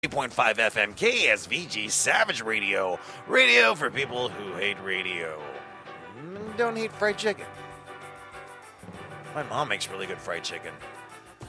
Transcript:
8.5 FM KSVG Savage Radio. Radio for people who hate radio. Don't hate fried chicken. My mom makes really good fried chicken.